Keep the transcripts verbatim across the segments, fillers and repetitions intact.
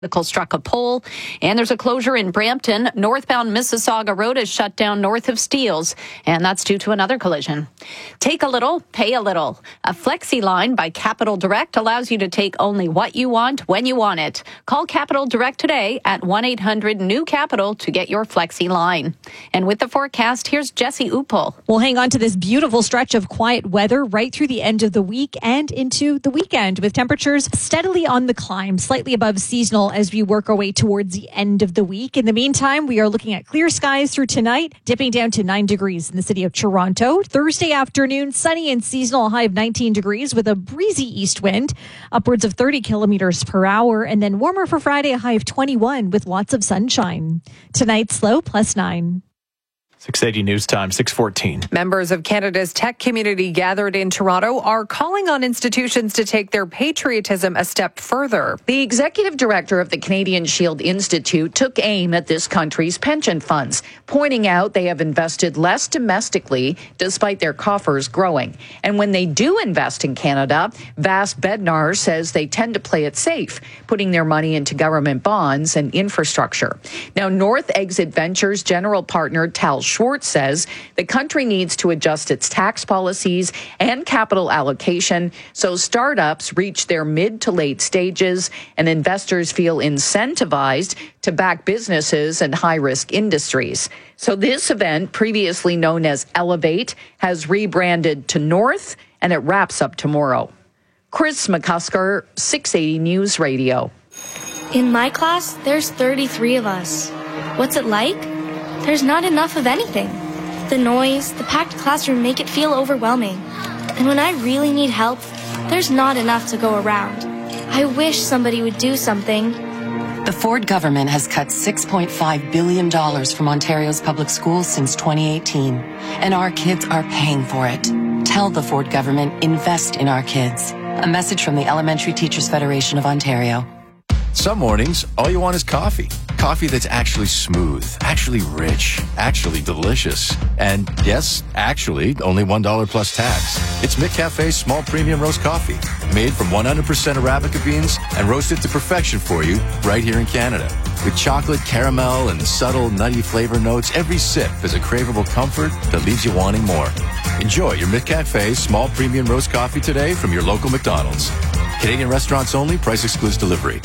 Vehicle struck a pole, and there's a closure in Brampton. Northbound Mississauga Road is shut down north of Steeles, and that's due to another collision. Take a little, pay a little. A Flexi line by Capital Direct allows you to take only what you want when you want it. Call Capital Direct today at one eight hundred new capital to get your Flexi line. And with the forecast, here's Jesse Upel. We'll hang on to this beautiful stretch of quiet weather right through the end of the week and into the weekend, with temperatures steadily on the climb, slightly above seasonal as we work our way towards the end of the week. In the meantime, we are looking at clear skies through tonight, dipping down to nine degrees in the city of Toronto. Thursday afternoon, sunny and seasonal, a high of nineteen degrees with a breezy east wind, upwards of thirty kilometers per hour. And then warmer for Friday, a high of twenty-one with lots of sunshine. Tonight's low, plus nine. six eighty News Time, six fourteen. Members of Canada's tech community gathered in Toronto are calling on institutions to take their patriotism a step further. The executive director of the Canadian Shield Institute took aim at this country's pension funds, pointing out they have invested less domestically despite their coffers growing. And when they do invest in Canada, Vas Bednar says they tend to play it safe, putting their money into government bonds and infrastructure. Now, North Exit Ventures general partner Tal Schwartz says the country needs to adjust its tax policies and capital allocation so startups reach their mid to late stages and investors feel incentivized to back businesses and high-risk industries. So this event, previously known as Elevate, has rebranded to North, and it wraps up tomorrow. Chris McCusker, six eighty News Radio. In my class, there's thirty-three of us. What's it like? There's not enough of anything. The noise, the packed classroom make it feel overwhelming. And when I really need help, there's not enough to go around. I wish somebody would do something. The Ford government has cut six point five billion dollars from Ontario's public schools since twenty eighteen, and our kids are paying for it. Tell the Ford government, invest in our kids. A message from the Elementary Teachers Federation of Ontario. Some mornings, all you want is coffee. Coffee that's actually smooth, actually rich, actually delicious. And yes, actually, only one dollar plus tax. It's McCafe's small premium roast coffee, made from one hundred percent Arabica beans and roasted to perfection for you right here in Canada. With chocolate, caramel, and subtle nutty flavor notes, every sip is a craveable comfort that leaves you wanting more. Enjoy your McCafe small premium roast coffee today from your local McDonald's. Canadian restaurants only, price excludes delivery.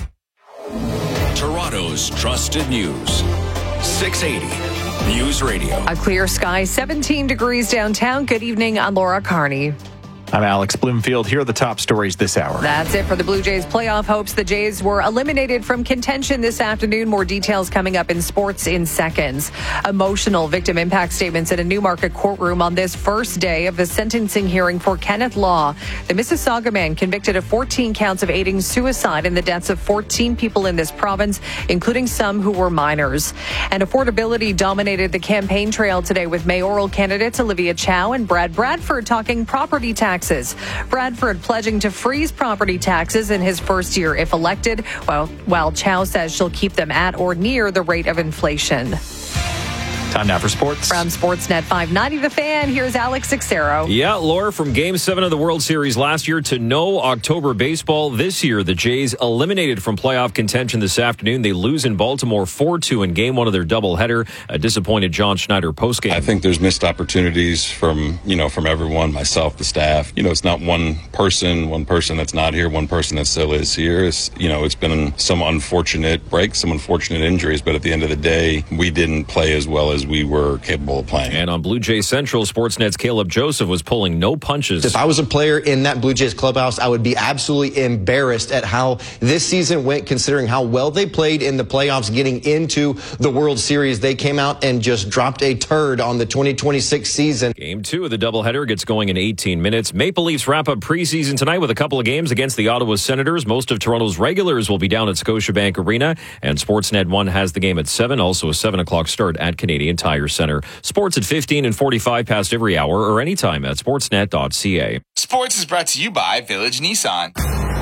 Toronto's trusted news. six eighty News Radio. A clear sky, seventeen degrees downtown. Good evening, I'm Laura Carney. I'm Alex Bloomfield. Here are the top stories this hour. That's it for the Blue Jays playoff hopes. The Jays were eliminated from contention this afternoon. More details coming up in sports in seconds. Emotional victim impact statements in a Newmarket courtroom on this first day of the sentencing hearing for Kenneth Law, the Mississauga man convicted of fourteen counts of aiding suicide in the deaths of fourteen people in this province, including some who were minors. And affordability dominated the campaign trail today with mayoral candidates Olivia Chow and Brad Bradford talking property taxes. Bradford pledging to freeze property taxes in his first year if elected, while, while Chow says she'll keep them at or near the rate of inflation. Time now for sports. From Sportsnet five ninety The Fan, here's Alex Sixero. Yeah, Laura, from Game seven of the World Series last year to no October baseball this year, the Jays eliminated from playoff contention this afternoon. They lose in Baltimore four two in Game one of their doubleheader. A disappointed John Schneider postgame. I think there's missed opportunities from, you know, from everyone, myself, the staff. You know, it's not one person, one person that's not here, one person that still is here. It's, you know, it's been some unfortunate breaks, some unfortunate injuries, but at the end of the day, we didn't play as well as we were capable of playing. And on Blue Jays Central, Sportsnet's Caleb Joseph was pulling no punches. If I was a player in that Blue Jays clubhouse, I would be absolutely embarrassed at how this season went, considering how well they played in the playoffs getting into the World Series. They came out and just dropped a turd on the twenty twenty-six season. Game two of the doubleheader gets going in eighteen minutes. Maple Leafs wrap up preseason tonight with a couple of games against the Ottawa Senators. Most of Toronto's regulars will be down at Scotiabank Arena, and Sportsnet one has the game at seven, also a seven o'clock start at Canadian Tire Center. Sports at fifteen and forty-five past every hour or anytime at sportsnet dot c a. Sports is brought to you by Village Nissan. At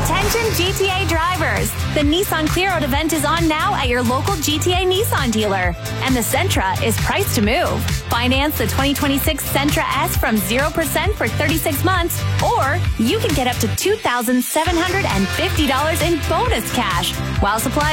Attention G T A drivers. The Nissan Clear Out event is on now at your local G T A Nissan dealer. And the Sentra is priced to move. Finance the twenty twenty-six Sentra S from zero percent for thirty-six months, or you can get up to two thousand seven hundred fifty dollars in bonus cash while supplies